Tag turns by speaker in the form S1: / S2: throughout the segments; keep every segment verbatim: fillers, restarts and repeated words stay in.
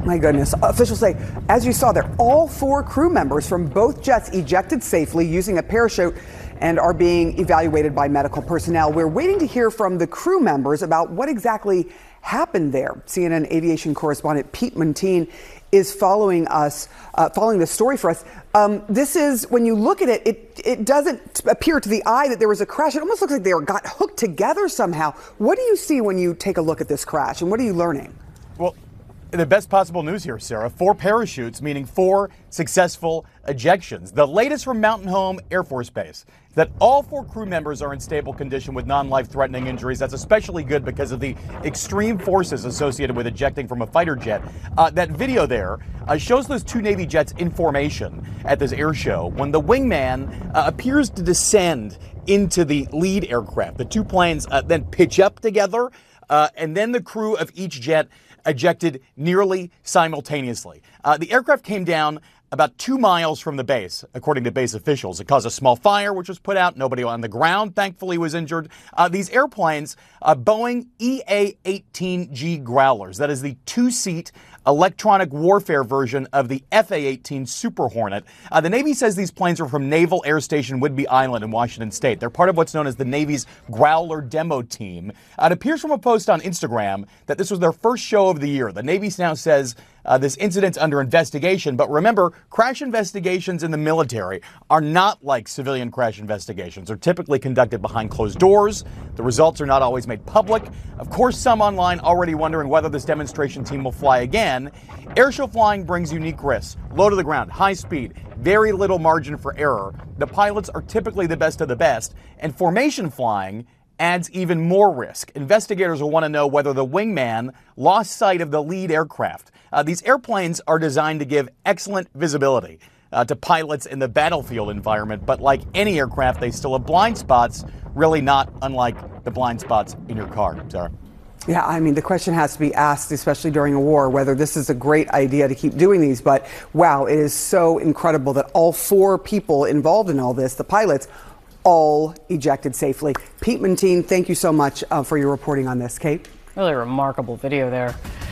S1: My goodness. Officials say, as you saw there, all four crew members from both jets ejected safely using a parachute and are being evaluated by medical personnel. We're waiting to hear from the crew members about what exactly happened there. C N N aviation correspondent Pete Muntean is following us, uh, following the story for us. Um, this is, when you look at it, it, it doesn't appear to the eye that there was a crash. It almost looks like they were got hooked together somehow. What do you see when you take a look at this crash, and what are you learning?
S2: Well, the best possible news here, Sarah. Four parachutes, meaning four successful ejections. The latest from Mountain Home Air Force Base is that all four crew members are in stable condition with non-life-threatening injuries. That's especially good because of the extreme forces associated with ejecting from a fighter jet. Uh, that video there uh, shows those two Navy jets in formation at this air show when the wingman uh, appears to descend into the lead aircraft. The two planes uh, then pitch up together, uh, and then the crew of each jet ejected nearly simultaneously. Uh, the aircraft came down about two miles from the base, according to base officials. It caused a small fire, which was put out. Nobody on the ground, thankfully, was injured. Uh, these airplanes, uh, Boeing E A eighteen G Growlers, that is the two-seat electronic warfare version of the F A eighteen Super Hornet. Uh, the Navy says these planes are from Naval Air Station Whidbey Island in Washington State. They're part of what's known as the Navy's Growler demo team. Uh, it appears from a post on Instagram that this was their first show of the year. The Navy now says uh, this incident's under investigation. But remember, crash investigations in the military are not like civilian crash investigations. They're typically conducted behind closed doors. The results are not always made public. Of course, some online already wondering whether this demonstration team will fly again. Airshow flying brings unique risks. Low to the ground, high speed, very little margin for error. The pilots are typically the best of the best, and formation flying adds even more risk. Investigators will want to know whether the wingman lost sight of the lead aircraft. Uh, these airplanes are designed to give excellent visibility uh, to pilots in the battlefield environment, but like any aircraft, they still have blind spots, really not unlike the blind spots in your car. Sarah?
S1: Yeah, I mean, the question has to be asked, especially during a war, whether this is a great idea to keep doing these. But wow, it is so incredible that all four people involved in all this, the pilots, all ejected safely. Pete Muntean, thank you so much uh, for your reporting on this. Kate?
S3: Really remarkable video there.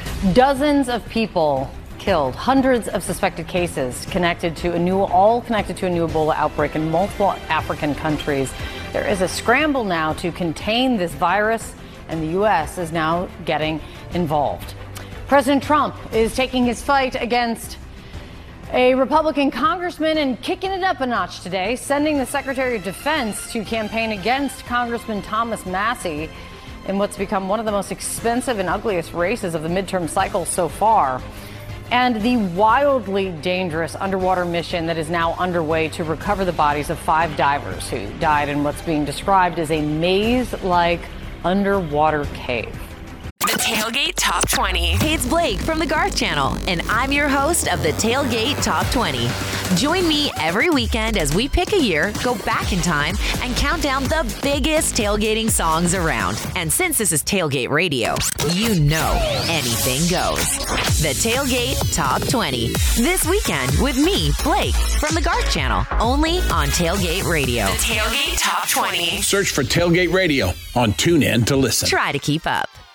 S3: Dozens of people killed, hundreds of suspected cases connected to a new, all connected to a new Ebola outbreak in multiple African countries. There is a scramble now to contain this virus, and the U S is now getting involved. President Trump is taking his fight against a Republican congressman and kicking it up a notch today, sending the Secretary of Defense to campaign against Congressman Thomas Massie in what's become one of the most expensive and ugliest races of the midterm cycle so far. And the wildly dangerous underwater mission that is now underway to recover the bodies of five divers who died in what's being described as a maze-like underwater cave.
S4: The Tailgate Top twenty. Hey, it's Blake from the Garth Channel, and I'm your host of the Tailgate Top twenty. Join me every weekend as we pick a year, go back in time, and count down the biggest tailgating songs around. And since this is Tailgate Radio, you know anything goes. The Tailgate Top twenty. This weekend with me, Blake, from the Garth Channel, only on Tailgate Radio. The Tailgate Top twenty.
S5: Search for Tailgate Radio on TuneIn to listen.
S4: Try to keep up.